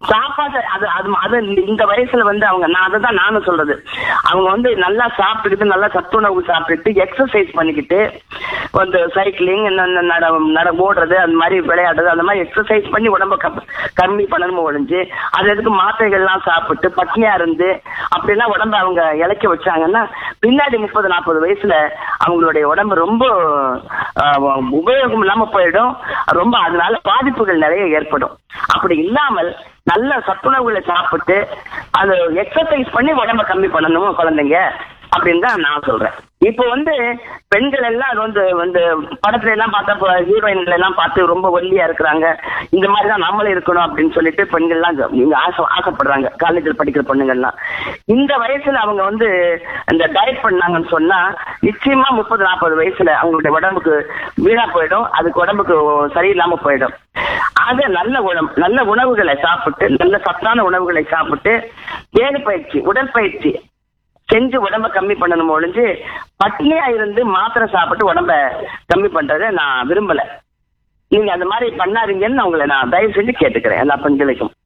சாப்பாடு அது அது அது இந்த வயசுல வந்து அவங்க, நான் அதை தான் நானும் சொல்றது, அவங்க வந்து நல்லா சாப்பிட்டுக்கிட்டு நல்லா சத்துணவு சாப்பிட்டுட்டு எக்ஸசைஸ் பண்ணிக்கிட்டு வந்து சைக்கிளிங், ஓடுறது, அந்த மாதிரி விளையாடுறது, அந்த மாதிரி எக்ஸசைஸ் பண்ணி உடம்ப கம்மி பண்ணணும் ஒழிஞ்சு அது எதுக்கு மாத்திரைகள்லாம் சாப்பிட்டு பட்னியா இருந்து அப்படிலாம் உடம்ப அவங்க இழைக்க வச்சாங்கன்னா பின்னாடி 30-40 வயசுல அவங்களுடைய உடம்பு ரொம்ப உபயோகம் இல்லாம போயிடும். ரொம்ப அதனால பாதிப்புகள் நிறைய ஏற்படும். அப்படி இல்லாமல் நல்ல சத்துணவுகளை சாப்பிட்டு அது எக்ஸசைஸ் பண்ணி உடம்ப கம்மி பண்ணணும் குழந்தைங்க அப்படின்னு தான் நான் சொல்றேன். இப்போ வந்து பெண்கள் எல்லாம் வந்து படத்துல எல்லாம் பார்த்தா ஹீரோயின்கள் எல்லாம் பார்த்து ரொம்ப ஒல்லியா இருக்கிறாங்க, இந்த மாதிரிதான் நம்மளும் இருக்கணும் அப்படின்னு சொல்லிட்டு பெண்கள்லாம் ஆசைப்படுறாங்க. காலேஜில் படிக்கிற பொண்ணுங்கள்லாம் இந்த வயசுல அவங்க வந்து இந்த டயட் பண்ணாங்கன்னு சொன்னா நிச்சயமா 30-40 வயசுல அவங்களுடைய உடம்புக்கு வீணா போயிடும், அதுக்கு உடம்புக்கு சரியில்லாம போயிடும். ஆக நல்ல உணவுகளை சாப்பிட்டு, நல்ல சத்தான உணவுகளை சாப்பிட்டு உடற்பயிற்சி செஞ்சு உடம்ப கம்மி பண்ணணும் ஒழிஞ்சு பட்னியா இருந்து மாத்திரை சாப்பிட்டு உடம்ப கம்மி பண்றதை நான் விரும்பல. நீங்க அந்த மாதிரி பண்ணாதீங்கன்னு உங்களை நான் தயவு செஞ்சு கேட்டுக்கிறேன் எல்லா பெண்களுக்கும்.